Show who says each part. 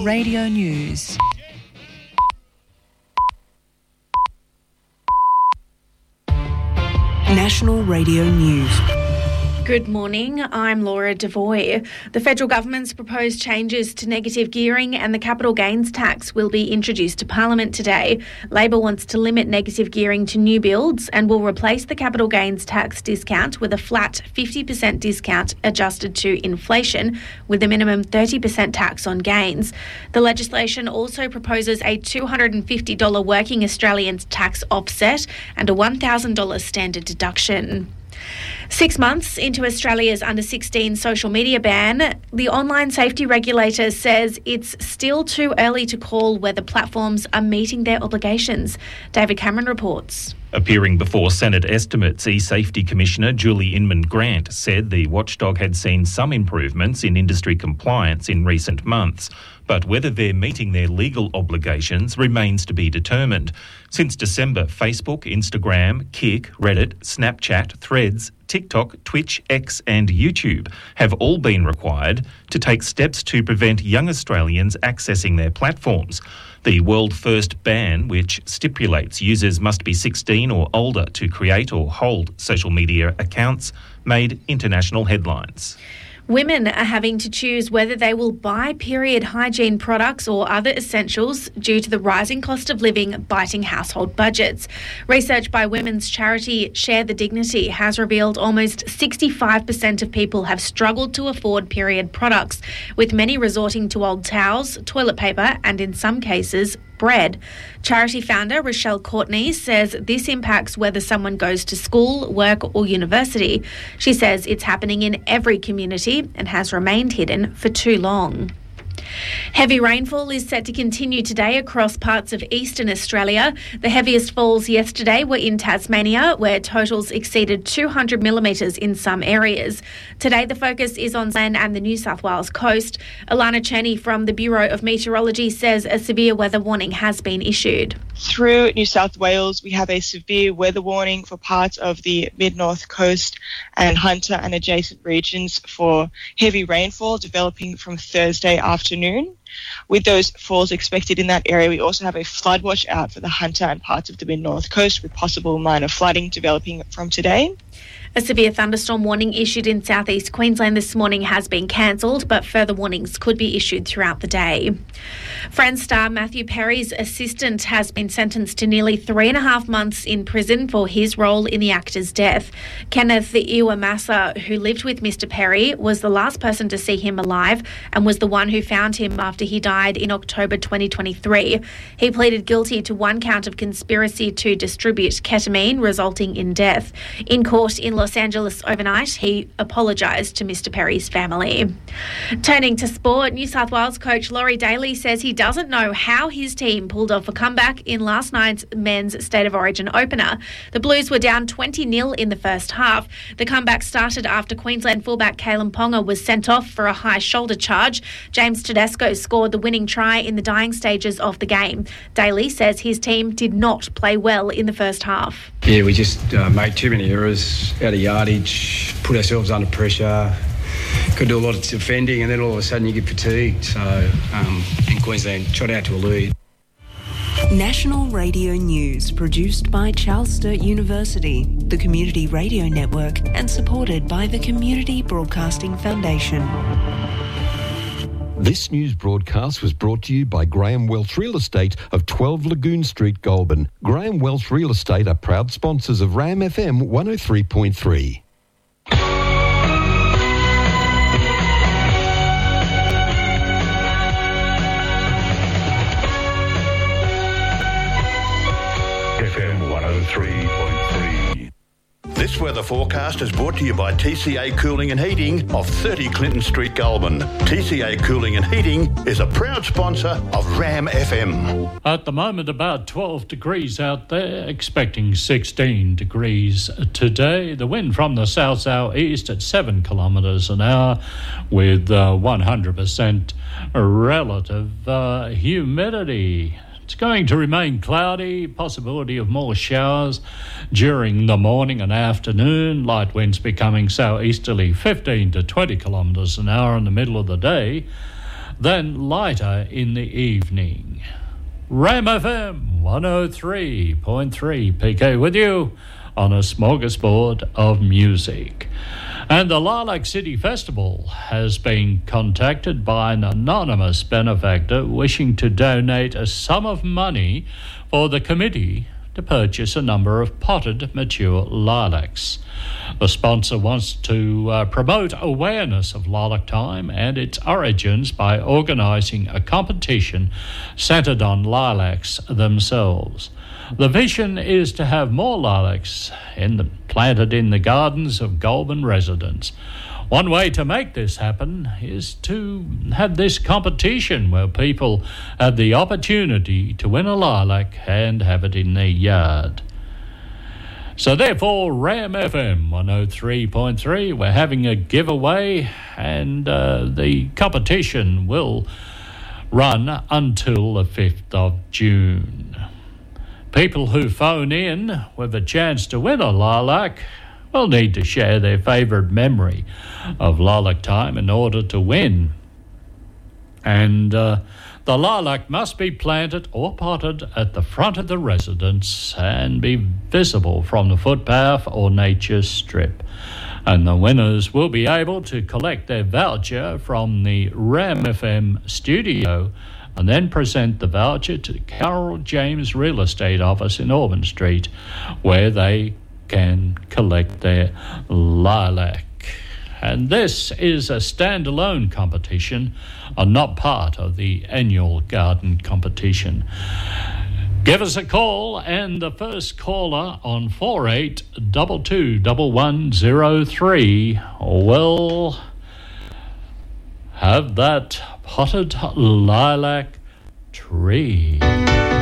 Speaker 1: Radio News.
Speaker 2: National Radio News.
Speaker 3: Good morning, I'm Laura Devoy. The federal government's proposed changes to negative gearing and the capital gains tax will be introduced to Parliament today. Labor wants to limit negative gearing to new builds and will replace the capital gains tax discount with a flat 50% discount adjusted to inflation with a minimum 30% tax on gains. The legislation also proposes a $250 working Australians tax offset and a $1,000 standard deduction. 6 months into Australia's under-16 social media ban, the online safety regulator says it's still too early to call whether platforms are meeting their obligations. David Cameron reports.
Speaker 4: Appearing before Senate estimates, eSafety Commissioner Julie Inman-Grant said the watchdog had seen some improvements in industry compliance in recent months, but whether they're meeting their legal obligations remains to be determined. Since December, Facebook, Instagram, Kik, Reddit, Snapchat, Threads, TikTok, Twitch, X and YouTube have all been required to take steps to prevent young Australians accessing their platforms. The world-first ban, which stipulates users must be 16 or older to create or hold social media accounts, made international headlines.
Speaker 3: Women are having to choose whether they will buy period hygiene products or other essentials due to the rising cost of living biting household budgets. Research by women's charity Share the Dignity has revealed almost 65% of people have struggled to afford period products, with many resorting to old towels, toilet paper and, in some cases, bread. Charity founder Rochelle Courtney says this impacts whether someone goes to school, work or university. She says it's happening in every community and has remained hidden for too long. Heavy rainfall is set to continue today across parts of eastern Australia. The heaviest falls yesterday were in Tasmania, where totals exceeded 200 millimetres in some areas. Today, the focus is on Queensland and the New South Wales coast. Alana Cherney from the Bureau of Meteorology says a severe weather warning has been issued.
Speaker 5: Through New South Wales, we have a severe weather warning for parts of the mid-north coast and Hunter and adjacent regions for heavy rainfall developing from Thursday afternoon. With those falls expected in that area, we also have a flood watch out for the Hunter and parts of the mid-north coast, with possible minor flooding developing from today.
Speaker 3: A severe thunderstorm warning issued in southeast Queensland this morning has been cancelled, but further warnings could be issued throughout the day. Friends star Matthew Perry's assistant has been sentenced to nearly 3.5 months in prison for his role in the actor's death. Kenneth Iwamasa, who lived with Mr. Perry, was the last person to see him alive and was the one who found him after he died in October 2023. He pleaded guilty to 1 count of conspiracy to distribute ketamine, resulting in death. In court in Los Angeles overnight, he apologised to Mr. Perry's family. Turning to sport, New South Wales coach Laurie Daly says he doesn't know how his team pulled off a comeback in last night's men's State of Origin opener. The Blues were down 20-0 in the first half. The comeback started after Queensland fullback Kalyn Ponga was sent off for a high shoulder charge. James Tedesco scored the winning try in the dying stages of the game. Daly says his team did not play well in the first half.
Speaker 6: Yeah, we just made too many errors out of yardage, put ourselves under pressure, could do a lot of defending, and then all of a sudden you get fatigued. So in Queensland, shot out to a lead.
Speaker 2: National Radio News, produced by Charles Sturt University, the Community Radio Network, and supported by the Community Broadcasting Foundation.
Speaker 7: This news broadcast was brought to you by Graham Welch Real Estate of 12 Lagoon Street, Goulburn. Graham Welch Real Estate are proud sponsors of RAM FM 103.3.
Speaker 8: FM 103.3. This weather forecast is brought to you by TCA Cooling and Heating of 30 Clinton Street, Goulburn. TCA Cooling and Heating is a proud sponsor of RAM FM.
Speaker 9: At the moment, about 12 degrees out there, expecting 16 degrees today. The wind from the south-southeast at 7 kilometres an hour with 100% relative humidity. It's going to remain cloudy, possibility of more showers during the morning and afternoon. Light winds becoming southeasterly 15 to 20 kilometres an hour in the middle of the day. then lighter in the evening. Ram FM 103.3 PK with you on a smorgasbord of music. And the Lilac City Festival has been contacted by an anonymous benefactor wishing to donate a sum of money for the committee to purchase a number of potted mature lilacs. The sponsor wants to promote awareness of lilac time and its origins by organising a competition centred on lilacs themselves. The vision is to have more lilacs planted in the gardens of Goulburn residents. One way to make this happen is to have this competition where people have the opportunity to win a lilac and have it in their yard. So therefore, Ram FM 103.3, we're having a giveaway, and the competition will run until the 5th of June. People who phone in with a chance to win a lilac will need to share their favourite memory of lilac time in order to win. And the lilac must be planted or potted at the front of the residence and be visible from the footpath or nature strip. And the winners will be able to collect their voucher from the Ram FM studio and then present the voucher to Carol James Real Estate Office in Auburn Street, where they can collect their lilac. And this is a standalone competition and not part of the annual garden competition. Give us a call, and the first caller on 48221103 will have that potted lilac tree.